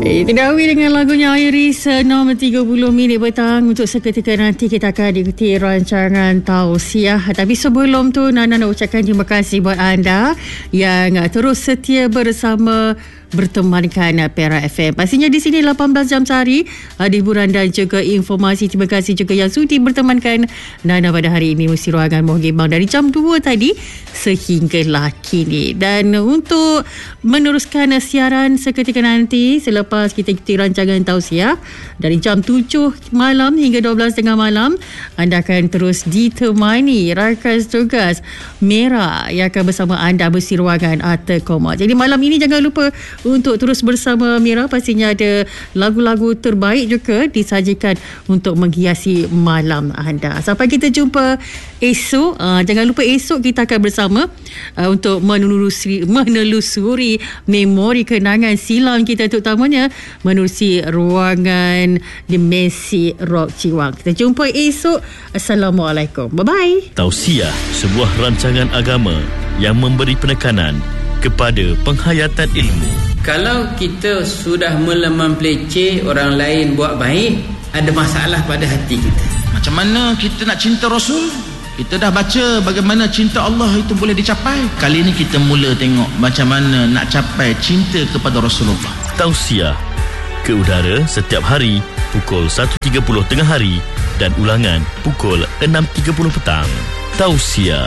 Didahului dengan lagunya Iris nombor 30 minit petang. Untuk seketika nanti kita akan ikuti rancangan tausiah. Tapi sebelum tu Nana nak ucapkan terima kasih buat anda yang terus setia bersama bertemankan Perak FM. Pastinya di sini 18 jam sehari ada hiburan dan juga informasi. Terima kasih juga yang sudi bertemankan Nana pada hari ini mesti ruangan Mohon dari jam 2 tadi sehinggalah kini. Dan untuk meneruskan siaran seketika nanti selepas kita ikuti rancangan tausiah dari jam 7 malam hingga 12.30 malam, anda akan terus ditemani rakan tugas Merah yang akan bersama anda mesti ruangan Arthur Koma. Jadi malam ini jangan lupa untuk terus bersama Mira. Pastinya ada lagu-lagu terbaik juga disajikan untuk menghiasi malam anda. Sampai kita jumpa esok. Jangan lupa esok kita akan bersama untuk menelusuri memori kenangan silam kita, terutamanya menerusi ruangan Dimensi Rock Ciwang. Kita jumpa esok. Assalamualaikum. Bye-bye. Tausiah, sebuah rancangan agama yang memberi penekanan kepada penghayatan ilmu. Kalau kita sudah mula mempeleceh orang lain buat baik, ada masalah pada hati kita. Macam mana kita nak cinta Rasul? Kita dah baca bagaimana cinta Allah itu boleh dicapai. Kali ini kita mula tengok macam mana nak capai cinta kepada Rasulullah. Tausiah ke udara setiap hari pukul 1.30 tengah hari dan ulangan pukul 6.30 petang. Tausiah.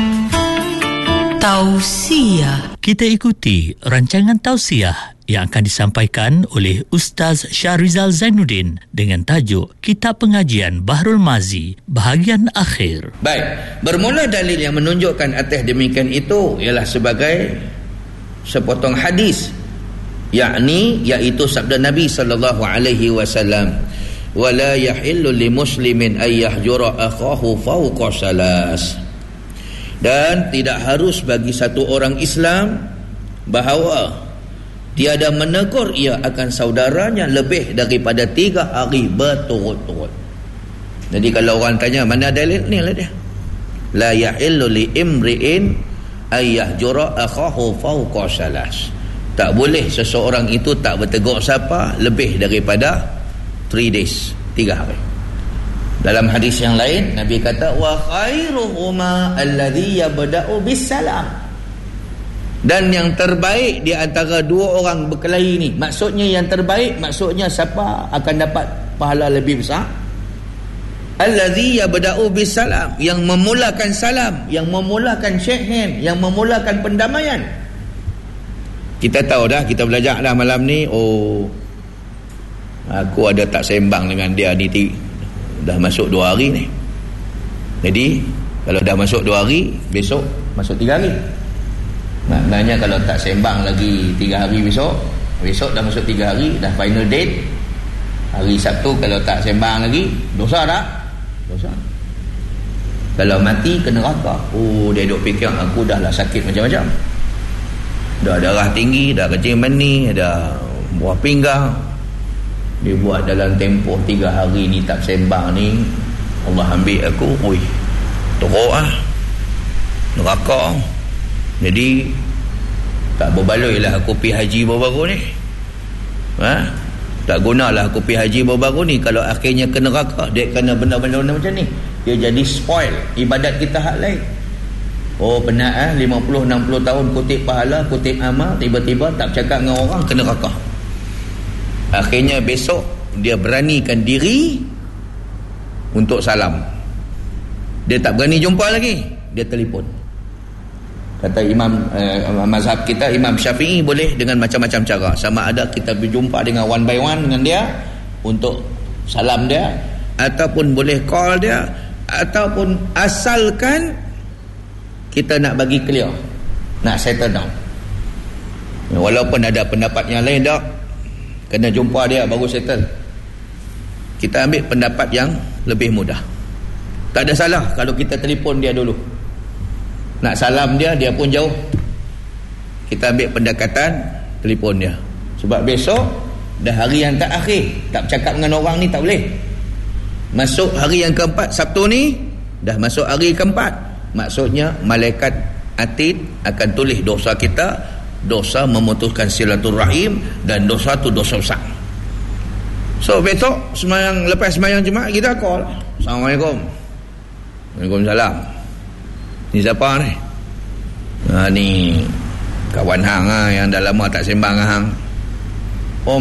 Tausiah. Kita ikuti rancangan tausiah yang akan disampaikan oleh Ustaz Syahrizal Zainuddin dengan tajuk Kitab Pengajian Bahrul Mazi bahagian akhir. Baik, bermula dalil yang menunjukkan atas demikian itu ialah sebagai sepotong hadis, iaitu sabda Nabi sallallahu alaihi wasallam, wala yahillu limuslimin ay yahjura akhahu fawqa salas. Dan tidak harus bagi satu orang Islam bahawa tiada menegur ia akan saudaranya lebih daripada 3 hari berturut-turut. Jadi kalau orang tanya mana dalil, ni lah dia. La yahillu li imri'in ay yahjura akhahu fawqa salas. Tak boleh seseorang itu tak bertegur siapa lebih daripada 3 days, 3 hari. Dalam hadis yang lain Nabi kata wa khairuhuma alladhi yabda'u bisalam. Dan yang terbaik di antara dua orang berkelahi ni, maksudnya yang terbaik, maksudnya siapa akan dapat pahala lebih besar? Alladhi yabda'u bisalam, yang memulakan salam, yang memulakan shake hand, yang memulakan pendamaian. Kita tahu dah, kita belajar dah malam ni, aku ada tak sembang dengan dia ni dah masuk 2 hari ni. Jadi kalau dah masuk 2 hari, besok masuk 3 hari. Maknanya kalau tak sembang lagi 3 hari besok dah masuk 3 hari, dah final date. Hari Sabtu kalau tak sembang lagi, dosa tak? Dosa. Kalau mati ke neraka. Dia duk fikir aku dah lah sakit macam-macam. Dah darah tinggi, dah kencing mani, dah buah pinggang. Dia buat dalam tempoh 3 hari ni tak sembang ni, Allah ambil aku, teruk neraka. Jadi tak berbaloi lah aku pergi haji baru-baru ni. Tak gunalah aku pergi haji baru-baru ni kalau akhirnya ke neraka. Dia kena benda-benda macam ni, dia jadi spoil ibadat kita hak lain. Penat 50-60 tahun kutip pahala, kutip amal, tiba-tiba tak cakap dengan orang, ke neraka. Akhirnya besok dia beranikan diri untuk salam. Dia tak berani jumpa lagi, dia telefon. Kata mazhab kita, Imam Syafi'i boleh dengan macam-macam cara. Sama ada kita berjumpa dengan one by one dengan dia untuk salam dia, ataupun boleh call dia, ataupun asalkan kita nak bagi clear, nak settle down. Walaupun ada pendapat yang lain, tak kena jumpa dia baru settle. Kita ambil pendapat yang lebih mudah. Tak ada salah kalau kita telefon dia dulu, nak salam dia pun jauh, kita ambil pendekatan telefon dia. Sebab besok dah hari yang tak akhir, tak bercakap dengan orang ni tak boleh. Masuk hari yang keempat, Sabtu ni dah masuk hari keempat, maksudnya malaikat atid akan tulis dosa kita dosa memutuskan silaturahim, dan dosa tu dosa besar. So besok lepas sembahyang Jumaat kita call, Assalamualaikum. Waalaikumsalam. Ni siapa ni? Ni kawan hang yang dah lama tak sembang hang. Oh,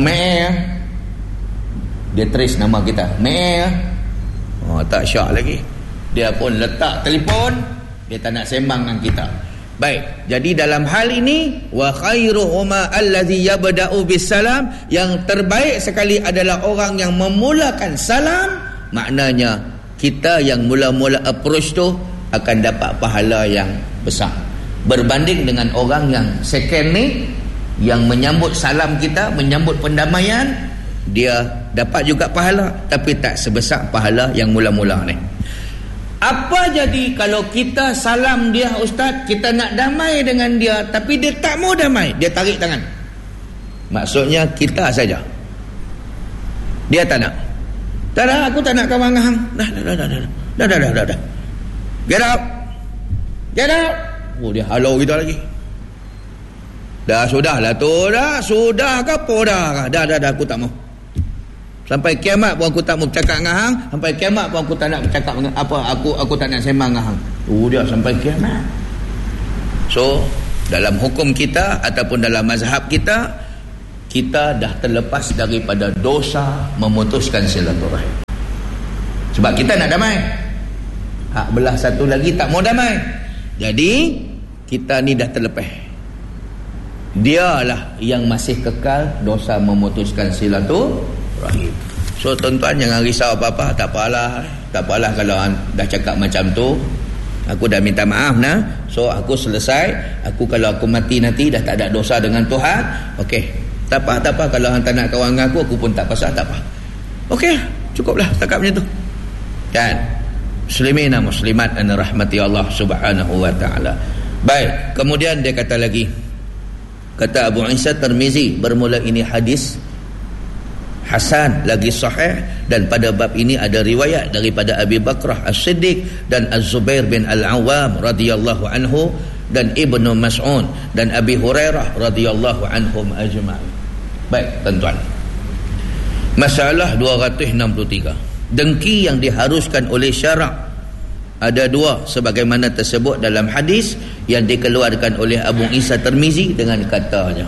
dia trace nama kita, tak syak lagi. Dia pun letak telefon, dia tak nak sembang dengan kita. Baik, jadi dalam hal ini, wa khairuhuma allazi yabda'u bisalam, yang terbaik sekali adalah orang yang memulakan salam. Maknanya kita yang mula-mula approach tu akan dapat pahala yang besar, berbanding dengan orang yang second ni, yang menyambut salam kita, menyambut pendamaian, dia dapat juga pahala tapi tak sebesar pahala yang mula-mula ni. Apa jadi kalau kita salam dia, ustaz, kita nak damai dengan dia tapi dia tak mau damai, dia tarik tangan? Maksudnya kita saja, dia tak nak. Tak ada, aku tak nak kawan dengan hang. Dah. Get out. Oh, dia halau kita lagi. Sudahlah tu, sudah ke apa dah? Dah, aku tak mau. Sampai kiamat pun aku tak mau bercakap dengan hang. Sampai kiamat pun aku tak nak bercakap dengan apa, aku tak nak sembang dengan hang. Dia sampai kiamat. So, dalam hukum kita ataupun dalam mazhab kita, kita dah terlepas daripada dosa memutuskan silaturahim. Sebab kita nak damai. Hak belah satu lagi tak mau damai. Jadi, kita ni dah terlepas. Dialah yang masih kekal dosa memutuskan silaturahim. So tuan-tuan jangan risau apa-apa. Tak apalah kalau dah cakap macam tu, aku dah minta maaf nah. So aku selesai. Kalau aku mati nanti dah tak ada dosa dengan Tuhan. Okey, tak apa kalau hang tak nak kawan dengan aku pun tak pasal, tak apa. Okey, cukuplah cakap macam tu kan. Muslimin dan muslimat an rahmati Allah Subhanahu wa taala. Baik, kemudian dia kata lagi, kata Abu Isa Tirmizi, bermula ini hadis hasan lagi sahih, dan pada bab ini ada riwayat daripada Abi Bakrah As-Siddiq dan Az-Zubair bin Al-Awwam radhiyallahu anhu, dan Ibnu Mas'ud dan Abi Hurairah radhiyallahu anhum ajma'in. Baik tuan-tuan, masalah 263, dengki yang diharuskan oleh syarak ada dua sebagaimana tersebut dalam hadis yang dikeluarkan oleh Abu Isa Tirmizi dengan katanya.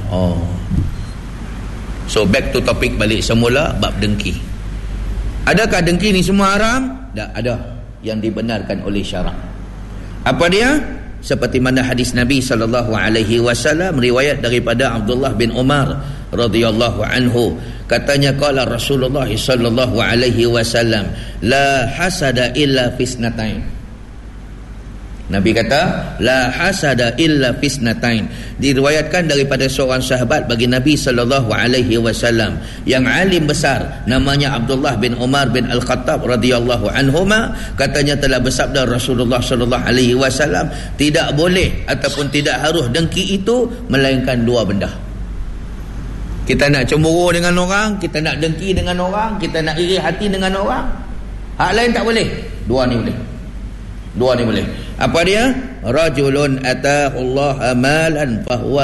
So back to topik balik semula, bab dengki. Adakah dengki ni semua haram? Tak ada yang dibenarkan oleh syarak. Apa dia? Seperti mana hadis Nabi SAW riwayat daripada Abdullah bin Umar radhiyallahu anhu, katanya qala Rasulullah sallallahu alaihi wasallam, la hasada illa fisnatain. Nabi kata la hasada illa fisnatain. Diriwayatkan daripada seorang sahabat bagi Nabi sallallahu alaihi wasallam yang alim besar, namanya Abdullah bin Umar bin Al-Khattab radhiyallahu anhuma, katanya telah bersabda Rasulullah sallallahu alaihi wasallam, tidak boleh ataupun tidak harus dengki itu melainkan dua benda. Kita nak cemburu dengan orang, kita nak dengki dengan orang, kita nak iri hati dengan orang. Hak lain tak boleh. Dua ni boleh. Apa dia? Rajulun ataallaha malan fahuwa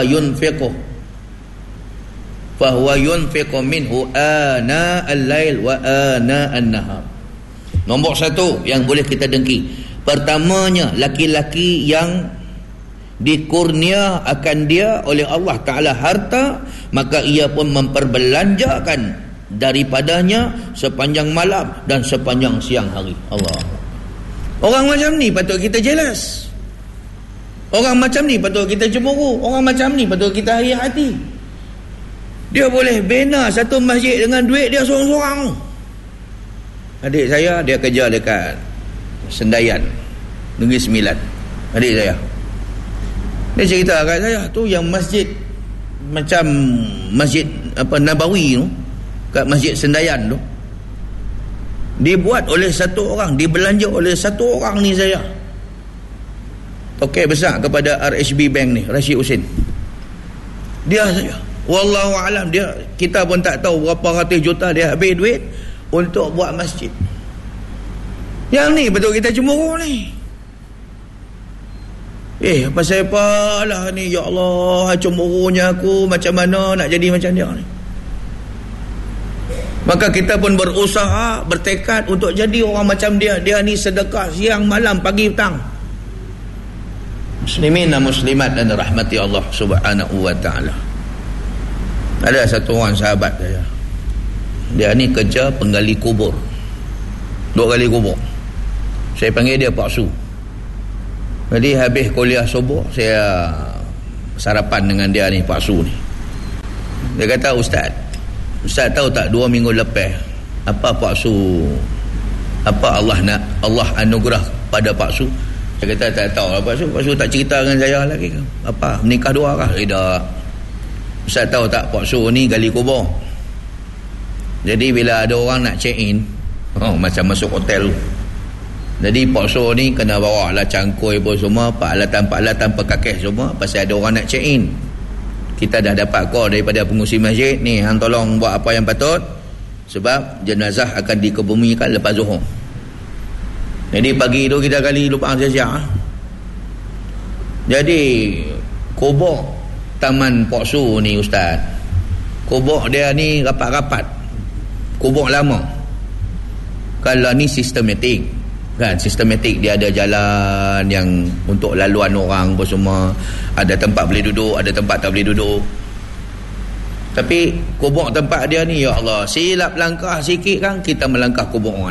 yunfiqu minhu ana al-lail wa ana an-nahar. Nombor satu yang boleh kita dengki, pertamanya laki-laki yang dikurnia akan dia oleh Allah Ta'ala harta, maka ia pun memperbelanjakan daripadanya sepanjang malam dan sepanjang siang hari. Allah. Orang macam ni patut kita jealous. Orang macam ni patut kita cemburu. Orang macam ni patut kita iri hati. Dia boleh bina satu masjid dengan duit dia seorang-seorang. Adik saya dia kerja dekat Sendayan Negeri Sembilan. Adik saya dia cerita kat saya tu, yang masjid macam masjid Nabawi tu kat Masjid Sendayan tu dibuat oleh satu orang, dibelanja oleh satu orang ni saya. Tokek besar kepada RHB Bank ni, Rashid Hussein. Dia saja. Wallahu alam, dia, kita pun tak tahu berapa ratus juta dia habis duit untuk buat masjid. Yang ni betul kita cemburu ni. pasal apa lah ni, ya Allah, cemburunya aku, macam mana nak jadi macam dia ni. Maka kita pun berusaha, bertekad untuk jadi orang macam dia. Dia ni sedekah siang malam pagi petang. Muslimin dan muslimat dan rahmati Allah Subhanahu wa taala. Ada satu orang sahabat saya, dia ni kerja penggali kubur, 2 kali kubur. Saya panggil dia Pak Su. Jadi habis kuliah subuh, saya sarapan dengan dia ni, Pak Su ni. Dia kata, Ustaz tahu tak 2 minggu lepas apa Pak Su, apa Allah anugerah pada Pak Su? Dia kata tak tahu lah Pak Su tak cerita dengan saya lagi ke? Apa, menikah 2 kah? Tak. Ustaz tahu tak Pak Su ni gali kubur. Jadi bila ada orang nak check in, macam masuk hotel, jadi Pak Su ni kena bawa lah cangkul pun semua, peralatan pekakeh semua, pasal ada orang nak check in. Kita dah dapat call daripada pengurusi masjid ni, hang tolong buat apa yang patut, sebab jenazah akan dikebumikan lepas Zuhur. Jadi pagi tu kita gali lubang siap-siap. Jadi kubur Taman Pak Su ni Ustaz, kubur dia ni rapat-rapat, kubur lama. Kalau ni sistematik kan, sistematik, dia ada jalan yang untuk laluan orang pun semua, ada tempat boleh duduk, ada tempat tak boleh duduk. Tapi kubur tempat dia ni, ya Allah, silap langkah sikit kan kita melangkah kubur orang.